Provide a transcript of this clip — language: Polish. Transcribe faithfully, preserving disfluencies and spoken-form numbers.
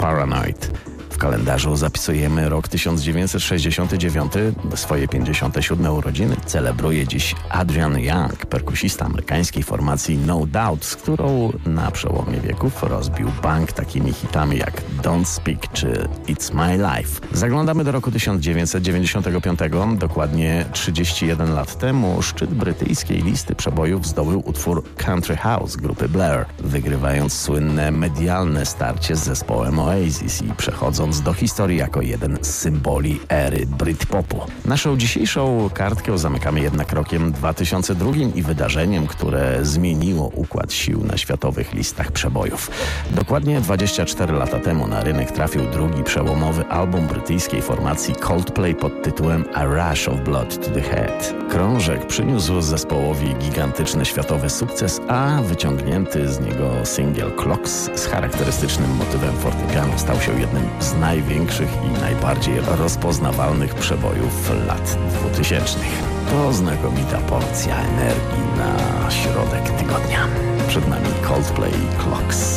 Paranoid. W kalendarzu zapisujemy rok tysiąc dziewięćset sześćdziesiąty dziewiąty. Swoje pięćdziesiąte siódme urodziny celebruje dziś Adrian Young, perkusista amerykańskiej formacji No Doubt, z którą na przełomie wieków rozbił bank takimi hitami jak Don't Speak czy It's My Life. Zaglądamy do roku tysiąc dziewięćset dziewięćdziesiątego piątego. Dokładnie trzydzieści jeden lat temu szczyt brytyjskiej listy przebojów zdobył utwór Country House grupy Blair, wygrywając słynne medialne starcie z zespołem Oasis i przechodząc do historii jako jeden z symboli ery Britpopu. Naszą dzisiejszą kartkę zamykamy jednak rokiem dwa tysiące drugim i wydarzeniem, które zmieniło układ sił na światowych listach przebojów. Dokładnie dwadzieścia cztery lata temu na rynek trafił drugi przełomowy album brytyjskiej formacji Coldplay pod tytułem A Rush of Blood to the Head. Krążek przyniósł zespołowi gigantyczny światowy sukces, a wyciągnięty z niego singiel Clocks z charakterystycznym motywem fortepianu stał się jednym z największych i najbardziej rozpoznawalnych przebojów lat dwutysięcznych. To znakomita porcja energii na środek tygodnia. Przed nami Coldplay Clocks.